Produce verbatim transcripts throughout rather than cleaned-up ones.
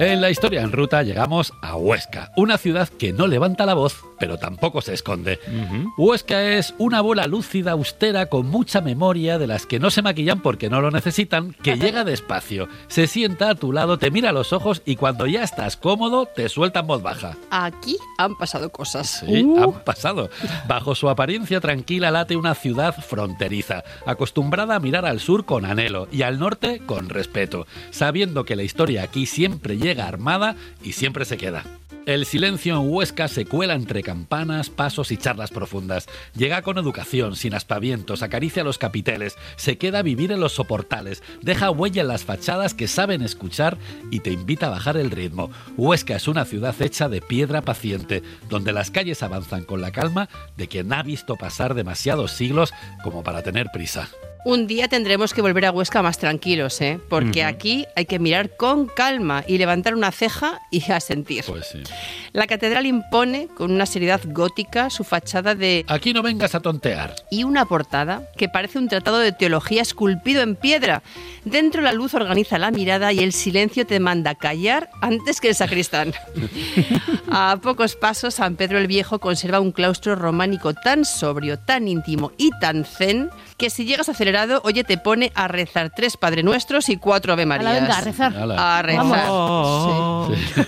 En la historia en ruta llegamos a Huesca, una ciudad que no levanta la voz, pero tampoco se esconde. Uh-huh. Huesca es una bola lúcida, austera, con mucha memoria, de las que no se maquillan porque no lo necesitan, que llega despacio, se sienta a tu lado, te mira a los ojos y cuando ya estás cómodo, te suelta en voz baja. Aquí han pasado cosas. Sí, uh. han pasado. Bajo su apariencia tranquila late una ciudad fronteriza, acostumbrada a mirar al sur con anhelo y al norte con respeto, sabiendo que la historia aquí siempre llega armada y siempre se queda. El silencio en Huesca se cuela entre campanas, pasos y charlas profundas. Llega con educación, sin aspavientos, acaricia los capiteles, se queda a vivir en los soportales, deja huella en las fachadas que saben escuchar y te invita a bajar el ritmo. Huesca es una ciudad hecha de piedra paciente, donde las calles avanzan con la calma de quien ha visto pasar demasiados siglos como para tener prisa. Un día tendremos que volver a Huesca más tranquilos, ¿eh? Porque uh-huh. aquí hay que mirar con calma y levantar una ceja y asentir. Pues sí. La catedral impone con una seriedad gótica su fachada de... Aquí no vengas a tontear. Y una portada que parece un tratado de teología esculpido en piedra. Dentro la luz organiza la mirada y el silencio te manda callar antes que el sacristán. A pocos pasos, San Pedro el Viejo conserva un claustro románico tan sobrio, tan íntimo y tan zen que si llegas acelerado, oye, te pone a rezar tres Padre Nuestros y cuatro Ave Marías. A la venga, a rezar. A rezar. Oh. Sí.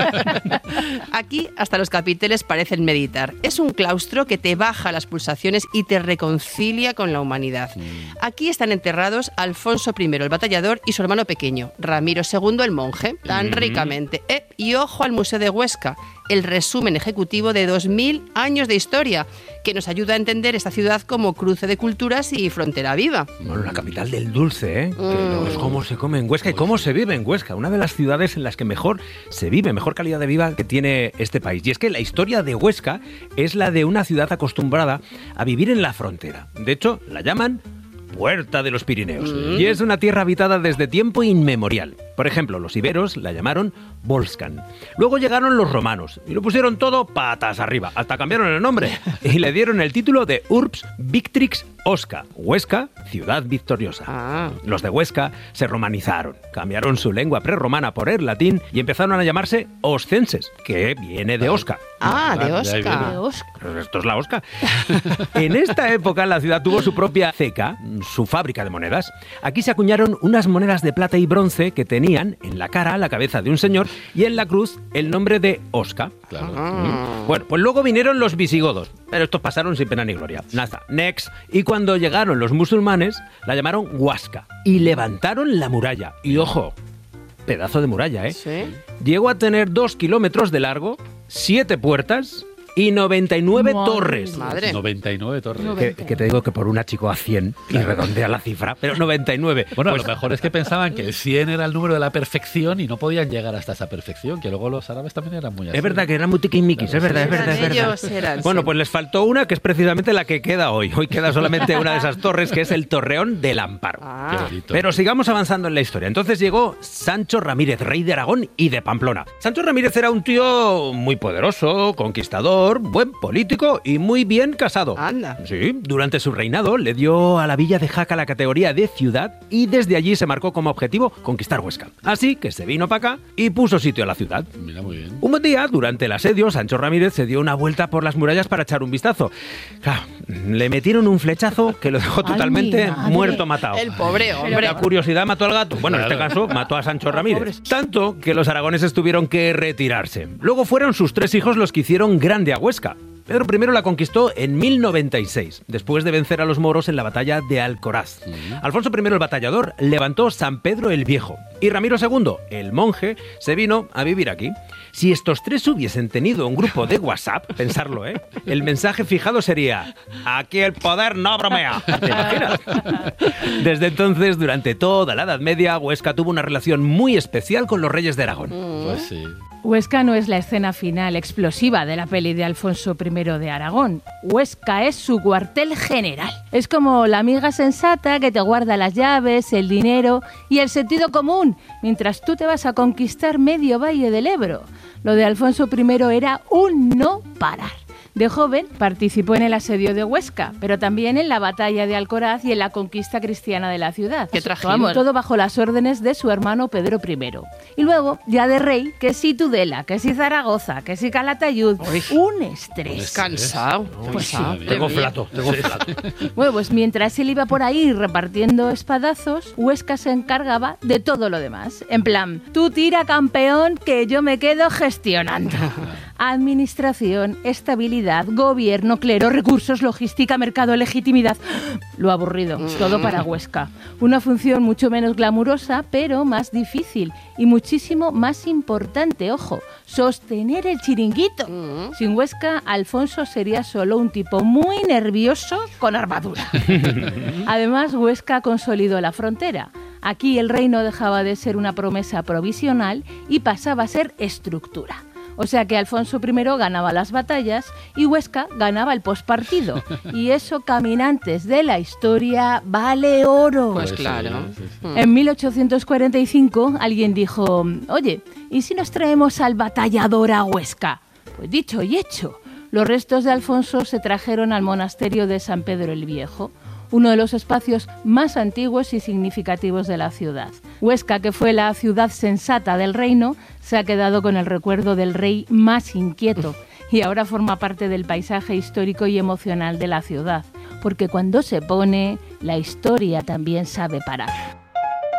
Aquí hasta los capiteles parecen meditar. Es un claustro que te baja las pulsaciones y te reconcilia con la humanidad. Aquí están enterrados Alfonso primero el batallador y su hermano pequeño, Ramiro segundo el monje, tan ricamente. Eh, y ojo al Museo de Huesca, el resumen ejecutivo de dos mil años de historia, que nos ayuda a entender esta ciudad como cruce de culturas y frontera viva. Bueno, la capital del dulce, ¿eh? Mm. Que es cómo se come en Huesca y cómo se vive en Huesca. Una de las ciudades en las que mejor se vive, mejor calidad de vida que tiene este país. Y es que la historia de Huesca es la de una ciudad acostumbrada a vivir en la frontera. De hecho, la llaman Puerta de los Pirineos. Mm. Y es una tierra habitada desde tiempo inmemorial. Por ejemplo, los iberos la llamaron Volscan. Luego llegaron los romanos y lo pusieron todo patas arriba. Hasta cambiaron el nombre y le dieron el título de Urbs Victrix Osca. Huesca, ciudad victoriosa. Ah. Los de Huesca se romanizaron, cambiaron su lengua prerromana por el latín y empezaron a llamarse oscenses, que viene de Osca. Ah, de Osca. De Osca. Pero esto es la Osca. En esta época la ciudad tuvo su propia ceca, su fábrica de monedas. Aquí se acuñaron unas monedas de plata y bronce que tenían en la cara la cabeza de un señor y en la cruz el nombre de Osca. Claro. Ah. Bueno, pues luego vinieron los visigodos, pero estos pasaron sin pena ni gloria. Nada, next. Y cuando llegaron los musulmanes, la llamaron Huasca y levantaron la muralla. Y ojo, pedazo de muralla, ¿eh? Sí. Llegó a tener dos kilómetros de largo, siete puertas y noventa y nueve Madre, torres. Madre. noventa y nueve torres. Que, que te digo que por una chico a cien y redondea la cifra, pero noventa y nueve. Bueno, Pues, lo mejor es que pensaban que el cien era el número de la perfección y no podían llegar hasta esa perfección, que luego los árabes también eran muy así. es verdad que eran muy tiquismiquis, es verdad, es verdad, es verdad. Ellos eran, Bueno, sí. pues les faltó una que es precisamente la que queda hoy. Hoy queda solamente una de esas torres, que es el Torreón del Amparo. Ah. Qué bonito. Pero sigamos avanzando en la historia. Entonces llegó Sancho Ramírez, rey de Aragón y de Pamplona. Sancho Ramírez era un tío muy poderoso, conquistador, buen político y muy bien casado. Anda. Sí, durante su reinado le dio a la villa de Jaca la categoría de ciudad y desde allí se marcó como objetivo conquistar Huesca. Así que se vino para acá y puso sitio a la ciudad. Mira, muy bien. Un buen día, durante el asedio, Sancho Ramírez se dio una vuelta por las murallas para echar un vistazo. Claro, le metieron un flechazo que lo dejó Ay, totalmente mi madre. muerto, matado. El pobre hombre. La curiosidad mató al gato. Bueno, en este caso, mató a Sancho Ramírez. Tanto que los aragoneses tuvieron que retirarse. Luego fueron sus tres hijos los que hicieron grande a Huesca. Pedro primero la conquistó en mil noventa y seis, después de vencer a los moros en la batalla de Alcoraz. Uh-huh. Alfonso primero el batallador levantó San Pedro el Viejo. Y Ramiro segundo, el monje, se vino a vivir aquí. Si estos tres hubiesen tenido un grupo de WhatsApp, pensarlo, ¿eh? El mensaje fijado sería: aquí el poder no bromea. ¿Te imaginas? Desde entonces, durante toda la Edad Media, Huesca tuvo una relación muy especial con los reyes de Aragón. Pues sí. Huesca no es la escena final explosiva de la peli de Alfonso primero de Aragón. Huesca es su cuartel general. Es como la amiga sensata que te guarda las llaves, el dinero y el sentido común, mientras tú te vas a conquistar medio valle del Ebro. Lo de Alfonso primero era un no parar. De joven participó en el asedio de Huesca, pero también en la batalla de Alcoraz y en la conquista cristiana de la ciudad. ¡Qué tragedia! Vamos, todo bajo las órdenes de su hermano Pedro primero. Y luego, ya de rey, que si Tudela, que si Zaragoza, que si Calatayud, Uy. un estrés. Cansado. Pues sí. Tengo flato, tengo flato. Bueno, pues mientras él iba por ahí repartiendo espadazos, Huesca se encargaba de todo lo demás. En plan, tú tira, campeón, que yo me quedo gestionando. Administración, estabilidad, gobierno, clero, recursos, logística, mercado, legitimidad. Lo aburrido, todo para Huesca. Una función mucho menos glamurosa, pero más difícil y muchísimo más importante, ojo, sostener el chiringuito. Sin Huesca, Alfonso sería solo un tipo muy nervioso con armadura. Además, Huesca consolidó la frontera. Aquí el reino dejaba de ser una promesa provisional y pasaba a ser estructura. O sea que Alfonso primero ganaba las batallas y Huesca ganaba el postpartido. Y eso, caminantes de la historia, vale oro. Pues claro. En mil ochocientos cuarenta y cinco alguien dijo, oye, ¿y si nos traemos al batallador a Huesca? Pues dicho y hecho. Los restos de Alfonso se trajeron al monasterio de San Pedro el Viejo, uno de los espacios más antiguos y significativos de la ciudad. Huesca, que fue la ciudad sensata del reino, se ha quedado con el recuerdo del rey más inquieto y ahora forma parte del paisaje histórico y emocional de la ciudad, porque cuando se pone, la historia también sabe parar.